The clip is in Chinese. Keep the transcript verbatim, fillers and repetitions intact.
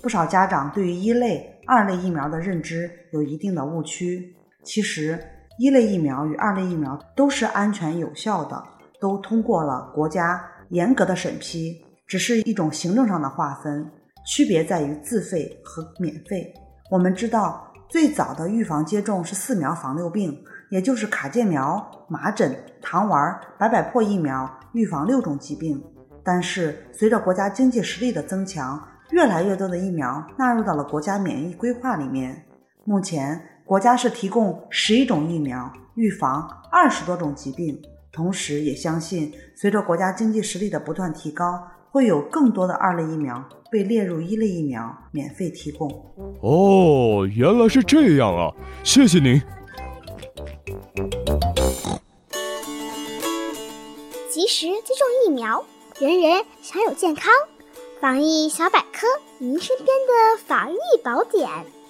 不少家长对于一类、二类疫苗的认知有一定的误区。其实，一类疫苗与二类疫苗都是安全有效的，都通过了国家严格的审批，只是一种行政上的划分，区别在于自费和免费。我们知道，最早的预防接种是四苗防六病，也就是卡介苗、麻疹、糖丸、白百破疫苗，预防六种疾病。但是随着国家经济实力的增强，越来越多的疫苗纳入到了国家免疫规划里面。目前国家是提供十一种疫苗，预防二十多种疾病。同时也相信，随着国家经济实力的不断提高，会有更多的二类疫苗被列入一类疫苗，免费提供。 哦，原来是这样啊，谢谢您。 及时接种疫苗，人人享有健康。防疫小百科，您身边的防疫宝典。